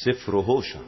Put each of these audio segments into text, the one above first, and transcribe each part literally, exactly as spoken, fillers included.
سفر هوشع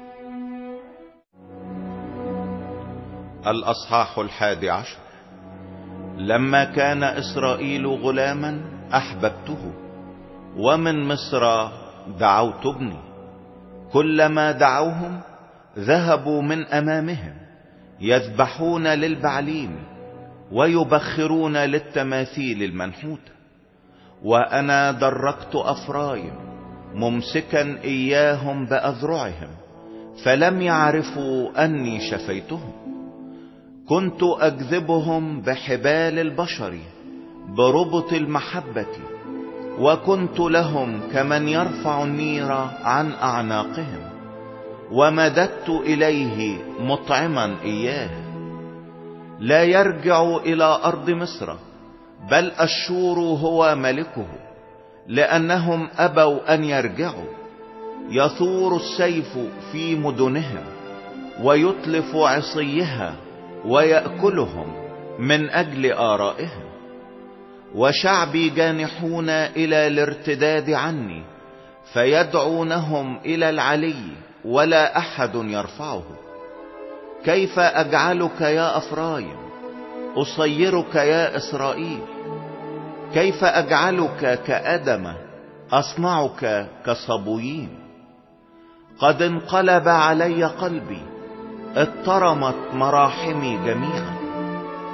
الأصحاح الحادي عشر. لما كان إسرائيل غلاما أحببته، ومن مصر دعوت ابني. كلما دعوهم ذهبوا من أمامهم، يذبحون للبعليم ويبخرون للتماثيل المنحوتة. وأنا دركت أفرايم ممسكا إياهم بأذرعهم، فلم يعرفوا أني شفيتهم. كنت أجذبهم بحبال البشر بربط المحبة، وكنت لهم كمن يرفع النير عن أعناقهم، ومددت إليه مطعما إياه. لا يرجع إلى أرض مصر، بل أشور هو ملكه، لأنهم أبوا أن يرجعوا. يثور السيف في مدنهم، ويتلف عصيها، ويأكلهم من أجل آرائهم. وشعبي جانحون إلى الارتداد عني، فيدعونهم إلى العلي ولا أحد يرفعه. كيف أجعلك يا أفرايم، أصيرك يا إسرائيل؟ كيف أجعلك كأدم، أصنعك كصبويين؟ قد انقلب علي قلبي، اضطرمت مراحمي جميعا.